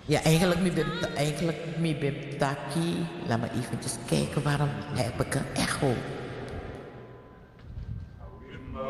Ja, eigenlijk mi bib taki. Laat me eventjes kijken, waarom heb ik een echo?